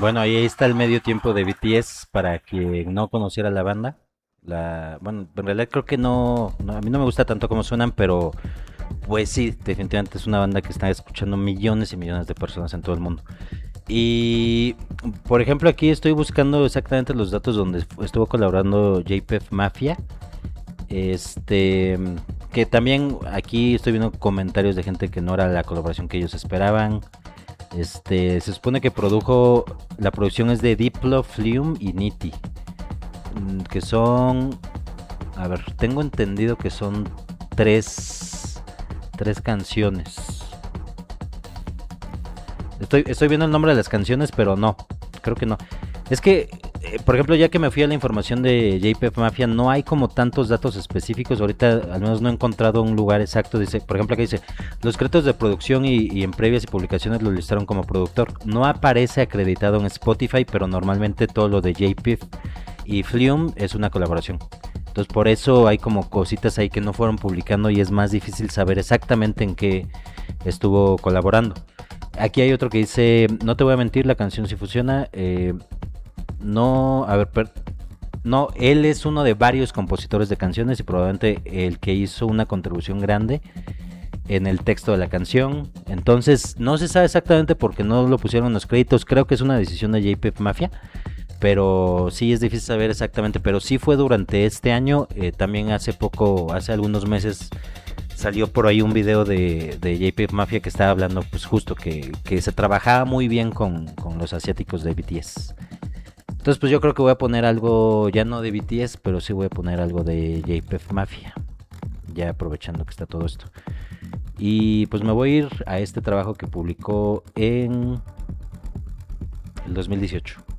Bueno, ahí está el medio tiempo de BTS para quien no conociera la banda. Bueno, en realidad creo que a mí no me gusta tanto como suenan, pero pues sí, definitivamente es una banda que está escuchando millones y millones de personas en todo el mundo. Y por ejemplo, aquí estoy buscando exactamente los datos donde estuvo colaborando JPEG Mafia. Este, que también aquí estoy viendo comentarios de gente que no era la colaboración que ellos esperaban. Se supone que la producción es de Diplo, Flume y Nitty, que son, a ver, tengo entendido que son tres canciones. Estoy viendo el nombre de las canciones, pero no, creo que no. Es que, por ejemplo, ya que me fui a la información de JPEG Mafia, no hay como tantos datos específicos. Ahorita al menos no he encontrado un lugar exacto. Dice, por ejemplo, aquí dice, los créditos de producción y en previas y publicaciones lo listaron como productor. No aparece acreditado en Spotify, pero normalmente todo lo de JPEG y Flume es una colaboración. Entonces por eso hay como cositas ahí que no fueron publicando y es más difícil saber exactamente en qué estuvo colaborando. Aquí hay otro que dice, no te voy a mentir, la canción sí funciona. No, a ver, no, él es uno de varios compositores de canciones y probablemente el que hizo una contribución grande en el texto de la canción. Entonces, no se sabe exactamente porque no lo pusieron en los créditos. Creo que es una decisión de JPEG Mafia, pero sí es difícil saber exactamente. Pero sí fue durante este año. También hace poco, hace algunos meses, salió por ahí un video de JPEG Mafia que estaba hablando, pues justo que se trabajaba muy bien con los asiáticos de BTS. Entonces, pues yo creo que voy a poner algo, ya no de BTS, pero sí voy a poner algo de JPEG Mafia, ya aprovechando que está todo esto. Y pues me voy a ir a este trabajo que publicó en el 2018.